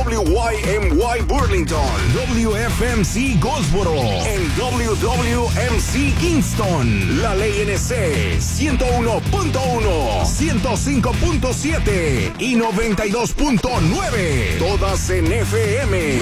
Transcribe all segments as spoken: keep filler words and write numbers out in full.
W Y M Y Burlington, W F M C Goldsboro, en W W M C Kingston, La Ley N C ciento uno punto uno, ciento cinco punto siete y noventa y dos punto nueve, todas en F M.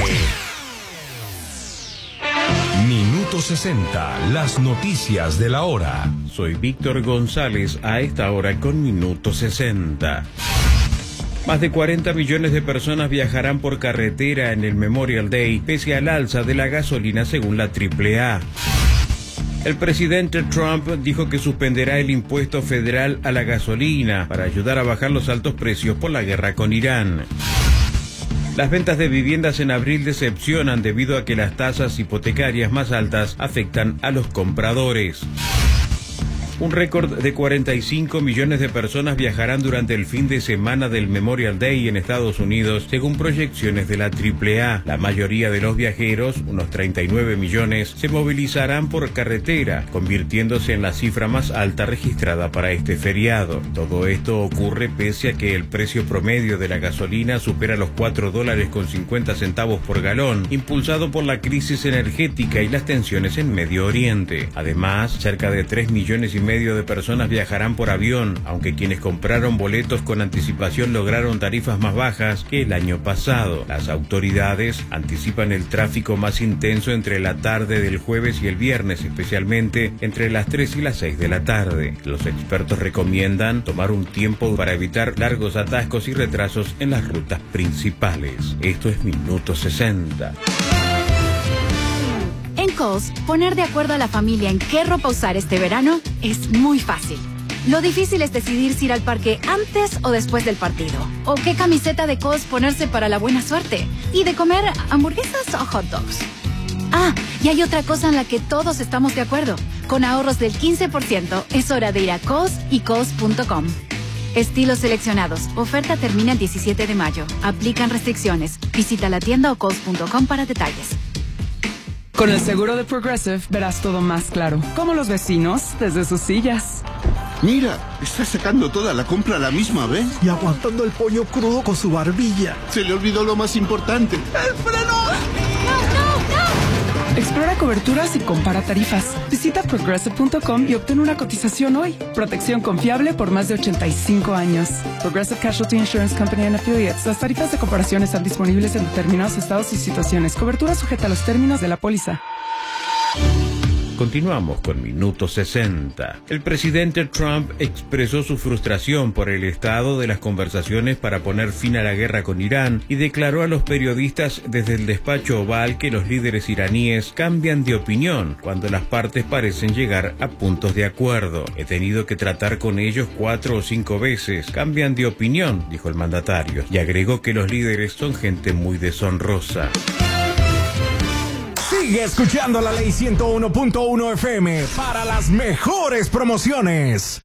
Minuto sesenta, las noticias de la hora. Soy Víctor González, a esta hora con Minuto sesenta. Más de cuarenta millones de personas viajarán por carretera en el Memorial Day, pese al alza de la gasolina según la triple A. El presidente Trump dijo que suspenderá el impuesto federal a la gasolina para ayudar a bajar los altos precios por la guerra con Irán. Las ventas de viviendas en abril decepcionan debido a que las tasas hipotecarias más altas afectan a los compradores. Un récord de cuarenta y cinco millones de personas viajarán durante el fin de semana del Memorial Day en Estados Unidos, según proyecciones de la triple A. La mayoría de los viajeros, unos treinta y nueve millones, se movilizarán por carretera, convirtiéndose en la cifra más alta registrada para este feriado. Todo esto ocurre pese a que el precio promedio de la gasolina supera los cuatro dólares con cincuenta centavos por galón, impulsado por la crisis energética y las tensiones en Medio Oriente. Además, cerca de tres millones y medio de personas viajarán por avión, aunque quienes compraron boletos con anticipación lograron tarifas más bajas que el año pasado. Las autoridades anticipan el tráfico más intenso entre la tarde del jueves y el viernes, especialmente entre las tres y las seis de la tarde. Los expertos recomiendan tomar un tiempo para evitar largos atascos y retrasos en las rutas principales. Esto es Minuto sesenta. En Kohl's, poner de acuerdo a la familia en qué ropa usar este verano es muy fácil. Lo difícil es decidir si ir al parque antes o después del partido. O qué camiseta de Kohl's ponerse para la buena suerte. Y de comer hamburguesas o hot dogs. Ah, y hay otra cosa en la que todos estamos de acuerdo. Con ahorros del quince por ciento, es hora de ir a Kohl's y Kohl's punto com. Estilos seleccionados. Oferta termina el diecisiete de mayo. Aplican restricciones. Visita la tienda o Kohl's punto com para detalles. Con el seguro de Progressive verás todo más claro, como los vecinos desde sus sillas. Mira, está sacando toda la compra a la misma vez. Y aguantando el pollo crudo con su barbilla. Se le olvidó lo más importante. ¡El freno! ¡No, no, no! Explora coberturas y compara tarifas. Visita Progressive punto com y obtén una cotización hoy. Protección confiable por más de ochenta y cinco años. Progressive Casualty Insurance Company and Affiliates. Las tarifas de comparación están disponibles en determinados estados y situaciones. Cobertura sujeta a los términos de la póliza. Continuamos con Minuto sesenta. El presidente Trump expresó su frustración por el estado de las conversaciones para poner fin a la guerra con Irán y declaró a los periodistas desde el despacho oval que los líderes iraníes cambian de opinión cuando las partes parecen llegar a puntos de acuerdo. He tenido que tratar con ellos cuatro o cinco veces. Cambian de opinión, dijo el mandatario, y agregó que los líderes son gente muy deshonrosa. Sigue escuchando La Ley ciento uno punto uno F M para las mejores promociones.